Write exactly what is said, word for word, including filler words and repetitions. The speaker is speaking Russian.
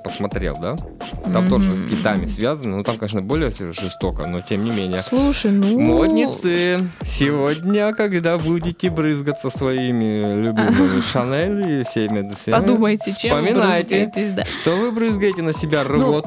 посмотрел, да? Там mm-hmm. тоже с китами связано. Ну, там, конечно, более жестоко, но тем не менее. Слушай, ну... Модницы, сегодня, когда будете брызгаться своими любимыми Шанель и всеми... Подумайте, чем вы вспоминайте, брызгаетесь, да. что вы брызгаете на себя рвоту.